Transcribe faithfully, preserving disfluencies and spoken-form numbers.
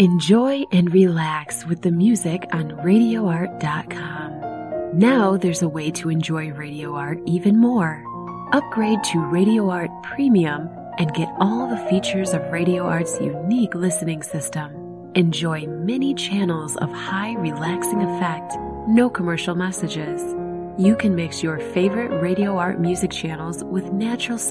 Enjoy and relax with the music on radio art dot com. Now there's a way to enjoy Radio Art even more. Upgrade to Radio Art Premium and get all the features of Radio Art's unique listening system. Enjoy many channels of high relaxing effect, no commercial messages. You can mix your favorite Radio Art music channels with natural